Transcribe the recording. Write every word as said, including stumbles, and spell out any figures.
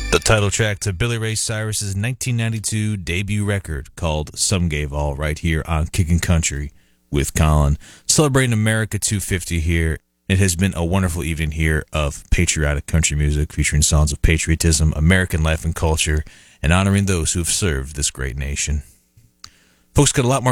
The title track to Billy Ray Cyrus's nineteen ninety-two debut record called Some Gave All, right here on Kickin' Country with Colin. Celebrating America two fifty here. It has been a wonderful evening here of patriotic country music featuring songs of patriotism, American life and culture, and honoring those who have served this great nation. Folks, got a lot more